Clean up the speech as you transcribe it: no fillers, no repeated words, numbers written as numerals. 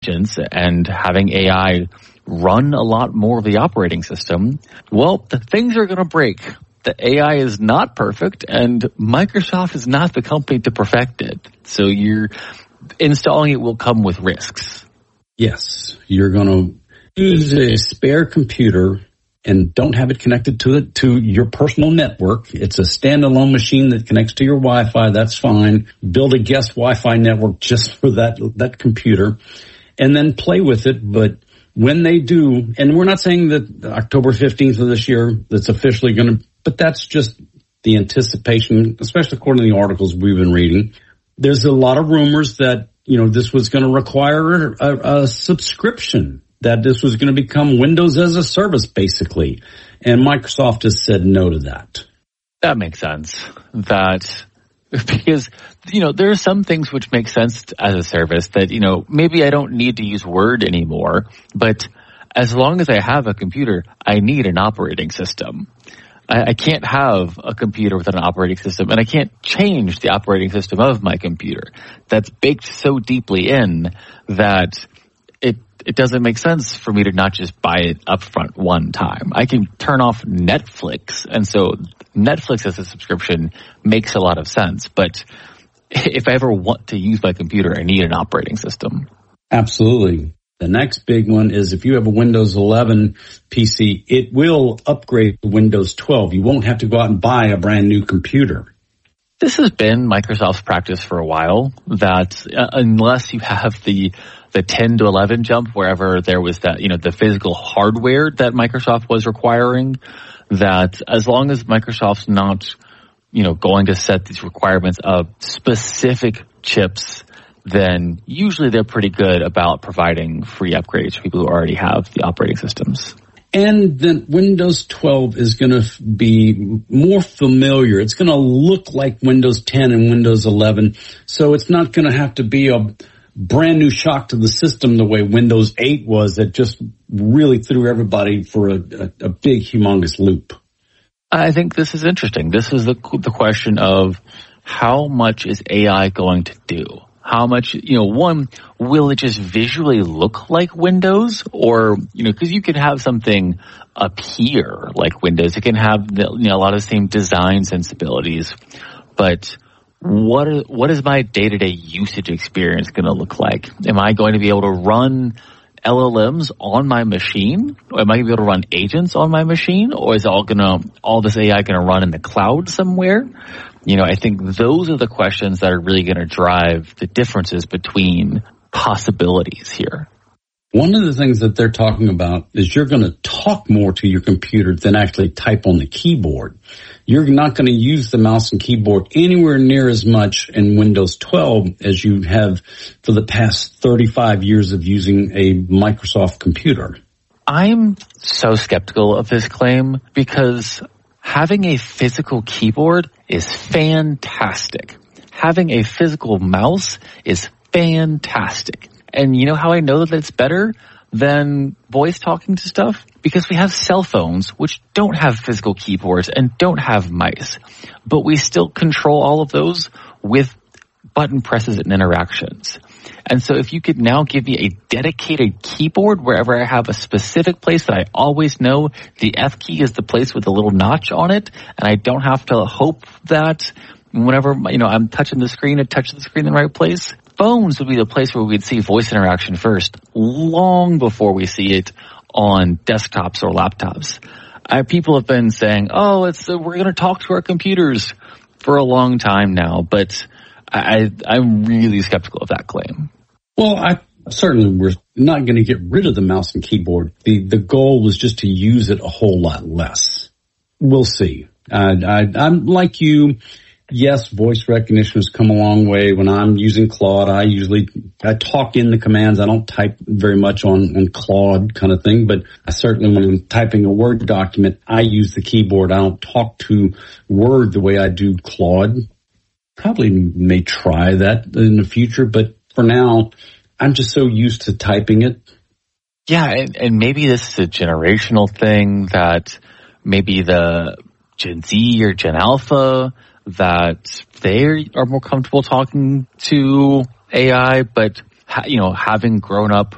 and having AI run a lot more of the operating system, well, the things are going to break. The AI is not perfect, and Microsoft is not the company to perfect it. So installing it will come with risks. Yes, you're going to use a spare computer and don't have it connected to your personal network. It's a standalone machine that connects to your Wi-Fi. That's fine. Build a guest Wi-Fi network just for that computer and then play with it. But when they do, and we're not saying that October 15th of this year, that's officially going to, but that's just the anticipation, especially according to the articles we've been reading. There's a lot of rumors that, this was going to require a subscription, that this was going to become Windows as a service, basically. And Microsoft has said no to that. That makes sense. Because, there are some things which make sense as a service that, maybe I don't need to use Word anymore, but as long as I have a computer, I need an operating system. I can't have a computer without an operating system, and I can't change the operating system of my computer. That's baked so deeply in that it doesn't make sense for me to not just buy it up front one time. I can turn off Netflix, and so Netflix as a subscription makes a lot of sense. But if I ever want to use my computer, I need an operating system. Absolutely. The next big one is if you have a Windows 11 PC, it will upgrade to Windows 12. You won't have to go out and buy a brand new computer. This has been Microsoft's practice for a while, that unless you have the 10 to 11 jump, wherever there was that, the physical hardware that Microsoft was requiring, that as long as Microsoft's not, going to set these requirements of specific chips, then usually they're pretty good about providing free upgrades for people who already have the operating systems. And then Windows 12 is going to be more familiar. It's going to look like Windows 10 and Windows 11. So it's not going to have to be a brand new shock to the system the way Windows 8 was, that just really threw everybody for a big, humongous loop. I think this is interesting. This is the question of how much is AI going to do? How much, one, will it just visually look like Windows? Or, because you can have something appear like Windows. It can have, a lot of the same design sensibilities. But what is my day-to-day usage experience going to look like? Am I going to be able to run LLMs on my machine? Or am I going to be able to run agents on my machine? Or is all this AI going to run in the cloud somewhere? I think those are the questions that are really going to drive the differences between possibilities here. One of the things that they're talking about is you're going to talk more to your computer than actually type on the keyboard. You're not going to use the mouse and keyboard anywhere near as much in Windows 12 as you have for the past 35 years of using a Microsoft computer. I'm so skeptical of this claim because having a physical keyboard is fantastic. Having a physical mouse is fantastic. And you know how I know that it's better than voice talking to stuff? Because we have cell phones which don't have physical keyboards and don't have mice. But we still control all of those with button presses and interactions. And so if you could now give me a dedicated keyboard wherever I have a specific place that I always know the F key is the place with a little notch on it, and I don't have to hope that whenever, I'm touching the screen, it touches the screen in the right place. Phones would be the place where we'd see voice interaction first, long before we see it on desktops or laptops. People have been saying, we're going to talk to our computers for a long time now, but I'm really skeptical of that claim. Well, certainly we're not going to get rid of the mouse and keyboard. The goal was just to use it a whole lot less. We'll see. I'm like you. Yes, voice recognition has come a long way. When I'm using Claude, I talk in the commands. I don't type very much on Claude kind of thing, but I certainly, when I'm typing a Word document, I use the keyboard. I don't talk to Word the way I do Claude. Probably may try that in the future, but for now, I'm just so used to typing it. Yeah, and maybe this is a generational thing, that maybe the Gen Z or Gen Alpha, that they are more comfortable talking to AI, but having grown up